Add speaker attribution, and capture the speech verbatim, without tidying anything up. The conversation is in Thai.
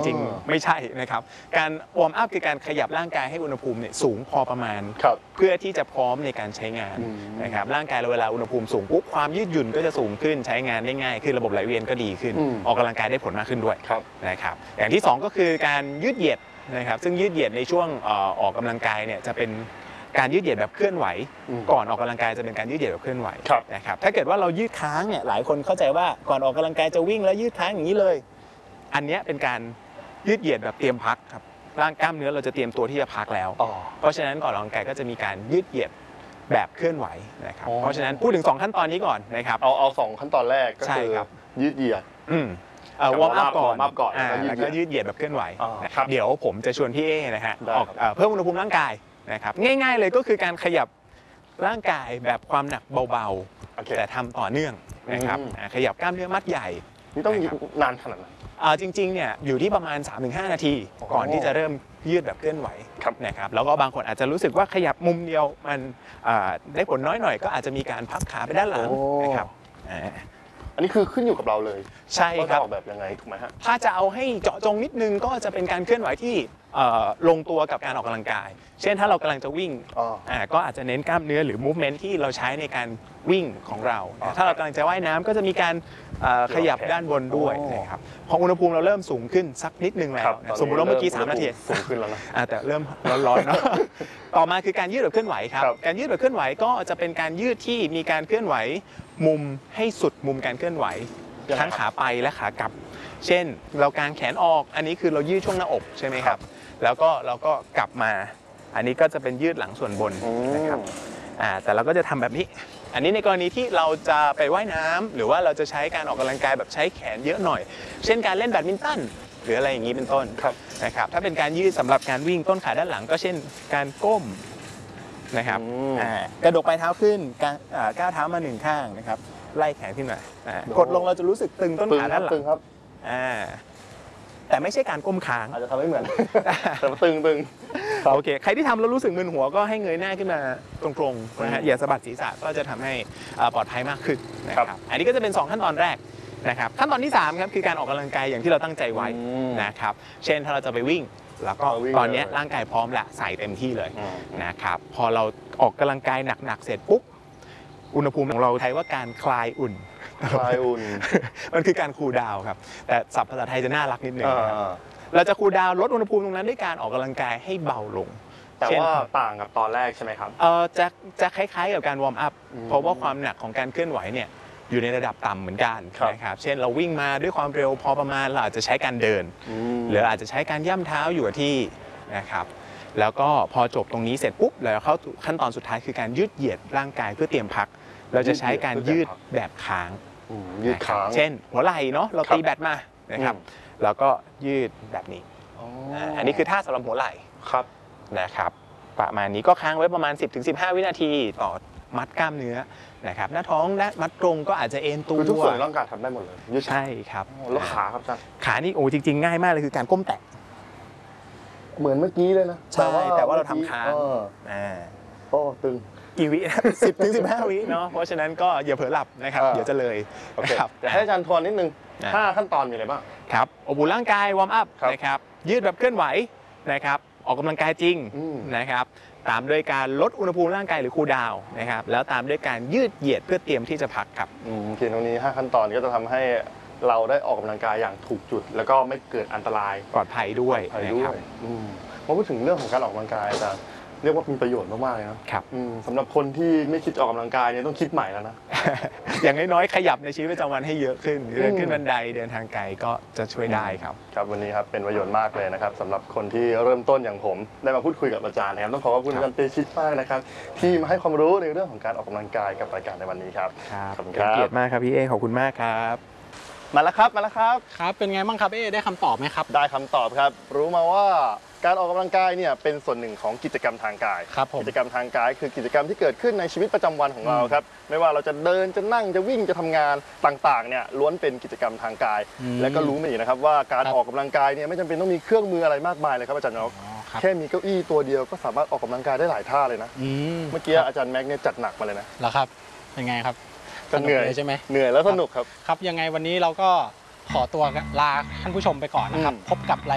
Speaker 1: ริงๆไม่ใช่นะครับการวอร์มอัพคือการขยับร่างกายให้อุณหภูมิเนี่ยสูงพอประมาณเพื่อที่จะพร้อมในการใช้งานนะครับร่างกายเราเวลาอุณหภูมิสูงปุ๊บความยืดหยุ่นก็จะสูงขึ้นใช้งานได้ง่ายขึ้นระบบไหลเวียนก็ดีขึ้นออกกำลังกายได้ผลมากขึ้นด้วยนะครับอย่างที่สองก็คือการยืดเหยียดนะครับซึ่งยืดเหยียดในช่วงออกกำลังกายเนี่ยจะเป็นการยืดเหยียดแบบเคลื่อนไหวก่อนออกกำลังกายจะเป็นการยืดเหยียดแบบเคลื่อนไหวนะครับถ้าเกิดว่าเรายืดค้างเนี่ยหลายคนเข้าใจว่าก่อนออกกำลังกายจะวิ่งแล้วยืดค้างอย่างนี้เลยอันนี้เป็นการยืดเหยียดแบบเตรียมพักครับร่างกล้ามเนื้อเราจะเตรียมตัวที่จะพักแล้วเพราะฉะนั้นก่อนออกกำลังกายก็จะมีการยืดเหยียดแบบเคลื่อนไหวนะครับเพราะฉะนั้นพูดถึงสองขั้นตอนนี้ก่อนนะครับ
Speaker 2: เอาเอาสองขั้นตอนแรกก็คือยืดเหยียด
Speaker 1: วอร์มอัพก่อนแล้วก็ยืดเหยียดแบบเคลื่อนไหวเดี๋ยวผมจะชวนพี่เอนะฮะออกเพิ่มอุณหภูมิร่างกายนะครับง่ายๆเลยก็คือการขยับร่างกายแบบความหนักเบาๆแต่ทำต่อเนื่องนะครับขยับกล้ามเนื้อมัดใหญ่
Speaker 2: นี่ต้องนานขนาดไหน
Speaker 1: จริงๆเนี่ยอยู่ที่ประมาณ สามถึงห้า นาทีก่อนที่จะเริ่มยืดแบบเคลื่อนไหวนะครับแล้วก็บางคนอาจจะรู้สึกว่าขยับมุมเดียวมันได้ผลน้อยหน่อยก็อาจจะมีการพับขาไปด้านหลังนะครับ
Speaker 2: อันนี้คือขึ้นอยู่กับเราเลย
Speaker 1: ใช่ครับ
Speaker 2: ออกแบบยังไงถูกไหมฮะ
Speaker 1: ถ้าจะเอาให้เจาะจงนิดนึงก็จะเป็นการเคลื่อนไหวที่ลงตัวกับการออกกำลังกายเช่นถ้าเรากำลังจะวิ่งก็อาจจะเน้นกล้ามเนื้อหรือ movement ที่เราใช้ในการวิ่งของเราถ้าเรากำลังจะว่ายน้ำก็จะมีการขยับด้านบนด้วยนะครับพออุณหภูมิเราเริ่มสูงขึ้นสักนิดนึงแล้วสมมติว่าเมื่อกี้สามนาที
Speaker 2: สูงขึ้นแล้วนะ
Speaker 1: แต่เริ่มร้อนๆเนาะต่อมาคือการยืดแบบเคลื่อนไหวครับการยืดแบบเคลื่อนไหวก็จะเป็นการยืดที่มีการเคลื่อนไหวมุมให้สุดมุมการเคลื่อนไหวทั้งขาไปและขากลับเช่นเรากางแขนออกอันนี้คือเรายืดช่วงหน้าอกใช่ไหมครับแล้วก็เราก็กลับมาอันนี้ก็จะเป็นยืดหลังส่วนบนนะครับแต่เราก็จะทำแบบนี้อันนี้ในกรณีที่เราจะไปว่ายน้ำหรือว่าเราจะใช้การออกกำลังกายแบบใช้แขนเยอะหน่อยเช่นการเล่นแบดมินตันหรืออะไรอย่างนี้เป็นต้นนะครับถ้าเป็นการยืดสำหรับการวิ่งต้นขาด้านหลังก็เช่นการก้มนะครับกระดกปลายเท้าขึ้นก้าวเท้ามาหนึ่งข้างนะครับไล่แขนขึ้นมากดลงเราจะรู้สึกตึงต้นขาด้านหลัง
Speaker 2: ครับ
Speaker 1: แต่ไม่ใช่การก้มค้าง
Speaker 2: อาจจะทำไม่เหมือนแต่ตึงตึง
Speaker 1: โอเคใครที่ทำแล้วรู้สึกมึนหัวก็ให้เงยหน้าขึ้นมาตรงๆนะฮะอย่าสะบัดศีรษะก็จะทำให้ปลอดภัยมากขึ้นนะครับอันนี้ก็จะเป็นสองขั้นตอนแรกนะครับขั้นตอนที่สามครับคือการออกกำลังกายอย่างที่เราตั้งใจไว้นะครับเช่นถ้าเราจะไปวิ่งแล้วก็ตอนนี้ร่างกายพร้อมแล้วใส่เต็มที่เลยนะครับพอเราออกกำลังกายหนักๆเสร็จปุ๊บอุณหภูมิของเราใช้ว่าการคลายอุ่น
Speaker 2: คลายอุ่น
Speaker 1: มันคือการคูลดาวน์ครับแต่ศัพท์ภาษาไทยจะน่ารักนิดนึงเราจะคูลดาวน์ลดอุณหภูมิตรงนั้นด้วยการออกกำลังกายให้เบาลง
Speaker 2: แต่ว่าต่างกับตอนแรกใช่ไหมครับ
Speaker 1: เออจะจะคล้ายๆกับการวอร์มอัพเพราะว่าความหนักของการเคลื่อนไหวเนี่ยอยู่ในระดับต่ำเหมือนกันนะครับเช่นเราวิ่งมาด้วยความเร็วพอประมาณเราอาจจะใช้การเดินหรืออาจจะใช้การย่ำเท้าอยู่กับที่นะครับแล้วก็พอจบตรงนี้เสร็จปุ๊บเราเข้าขั้นตอนสุดท้ายคือการยืดเหยียดร่างกายเพื่อเตรียมพักเราจะใช้การยืดแบบค้าง
Speaker 2: ยืดค้าง
Speaker 1: เช่นหัวไหล่เนาะเราตีแบดมานะครับแล้วก็ยืดแบบนี้อันนี้คือท่าสำหรับหัวไหล่
Speaker 2: ครับ
Speaker 1: นะครับประมาณนี้ก็ค้างไว้ประมาณ สิบถึงสิบห้า วินาทีต่อมัดกล้ามเนื้อนะครับหน้าท้องและมัดตรงก็อาจจะเอ็นตัว
Speaker 2: ทุกส่วนร่างกายทำได้หมดเลย
Speaker 1: ใช่ครับ
Speaker 2: แล้วขาครับอาจารย์
Speaker 1: ขานี่โอ้จริงๆง่ายมากเลยคือการก้มแตะ
Speaker 2: เหมือนเมื่อกี้เลยนะ
Speaker 1: ใช่แต่ว่าเราทำค้าง
Speaker 2: โอ้ตึง
Speaker 1: กี่วิสิบถึงสิบห้าวิเนาะเพราะฉะนั้นก็อย่าเผลอหลับนะครับเดี๋ยวจะเลย
Speaker 2: ครับแต่ให้อาจารย์ทวนนิดนึงห้าขั้นตอนมีอะไรบ้าง
Speaker 1: ครับอบอุ่นร่างกายวอร์มอัพนะครับยืดแบบเคลื่อนไหวนะครับออกกำลังกายจริงนะครับตามด้วยการลดอุณหภูมิร่างกายหรือคูลดาวน์นะครับแล้วตามด้วยการยืดเหยียดเพื่อเตรียมที่จะพักครับ
Speaker 2: เขียนตรงนี้ห้าขั้นตอนก็จะทำให้เราได้ออกกำลังกายอย่างถูกจุดแล้วก็ไม่เกิดอันตราย
Speaker 1: ปลอดภัยด้วย
Speaker 2: นะครับพอพูดถึงเรื่องของการออกกำลังกายอาจารย์เรียกว่ามีประโยชน์มากๆเลยนะครับสำหรับคนที่ไม่คิดออกกำลังกายเนี่ยต้องคิดใหม่แล้วนะ
Speaker 1: อย่างน้อยๆขยับในชีวิตประจำวันให้เยอะขึ้นเดินขึ้นบันไดเดินทางไกลก็จะช่วยได้ครับ
Speaker 2: ครับวันนี้ครับเป็นประโยชน์มากเลยนะครับสำหรับคนที่เริ่มต้นอย่างผมได้มาพูดคุยกับอาจารย์นะครับต้องขอขอบคุณอาจารย์เตชิตมากนะครับที่มาให้ความรู้ในเรื่องของการออกกำลังกายกับรายการในวันนี้ครับ
Speaker 1: ขอบคุณครับเกียรติมากครับพี่เอขอบคุณมากครับ
Speaker 2: มาแล้วครับมาแล้วครับ
Speaker 3: ครับเป็นไงบ้างครับเอได้คำตอบไหมครับ
Speaker 2: ได้คำตอบครับรู้มาว่าการออกกำลังกายเนี่ยเป็นส่วนหนึ่งของกิจกรรมทางกายกิจกรรมทางกายคือกิจกรรมที่เกิดขึ้นในชีวิตประจำวันของเราครับไม่ว่าเราจะเดินจะนั่งจะวิ่งจะทำงานต่างๆเนี่ยล้วนเป็นกิจกรรมทางกายและก็รู้มาอีกนะครับว่าการออกกำลังกายเนี่ยไม่จำเป็นต้องมีเครื่องมืออะไรมากมายเลยครับอาจารย์นกแค่มีเก้าอี้ตัวเดียวก็สามารถออกกำลังกายได้หลายท่าเลยนะเมื่อกี้อาจารย์แม็กเนี่ยจัดหนักมาเลยนะ
Speaker 3: เหรอครับเป็นไงครับ
Speaker 2: เหนื่อย
Speaker 3: ใช่ไหม
Speaker 2: เหนื่อยแล้วสนุกครับ
Speaker 3: ครับยังไงวันนี้เราก็ขอตัวลาท่านผู้ชมไปก่อนนะครับพบกับ